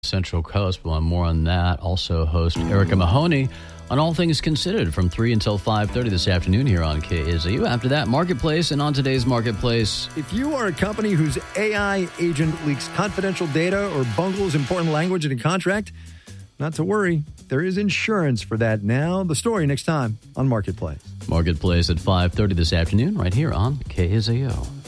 Central Coast. We'll have more on that. Also host Erica Mahoney on All Things Considered from 3 until 5:30 this afternoon here on KIZU. After that, Marketplace, and on today's Marketplace. If you are a company whose AI agent leaks confidential data or bungles important language in a contract, not to worry. There is insurance for that now. The story next time on Marketplace. Marketplace at 5:30 this afternoon right here on KIZU.